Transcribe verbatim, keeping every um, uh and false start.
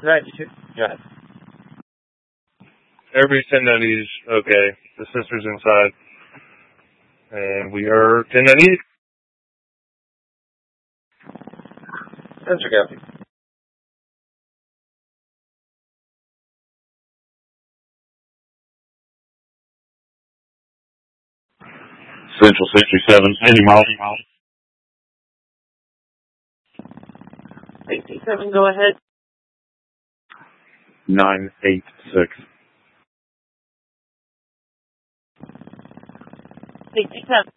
ninety-two. Go ahead. Everybody's ten ninety is okay. The sister's inside. And we are ten ninety-eight. Sensor copy. Central sixty-seven, eighty miles. sixty-seven, go ahead. nine eight six. sixty-seven.